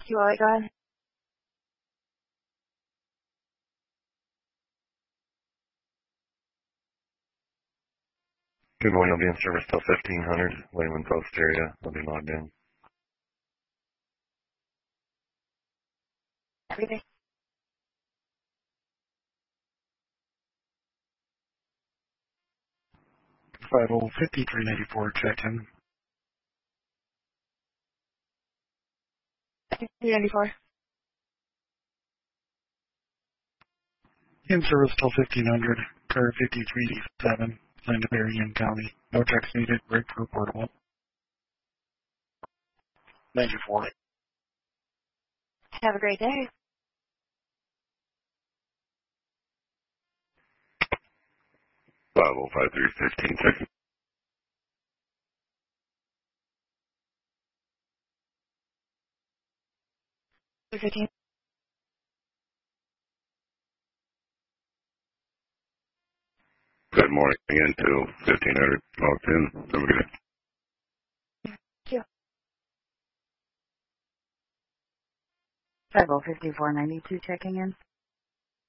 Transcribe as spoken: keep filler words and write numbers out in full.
Q O eight, go ahead. Good morning. I'll be in service till fifteen hundred, Wayland Post area. I'll be logged in. Every day. five oh fifty-three ninety-four, check in. three ninety-four. In service till fifteen hundred, car fifty-three eighty-seven, signed to Berrien County. No checks needed, break reportable. ninety-four. Have a great day. five oh five three fifteen, check. fifteen. Good morning. Again to fifteen hundred, logged in. Have a good day. Thank you. five oh fifty-four ninety-two, checking in.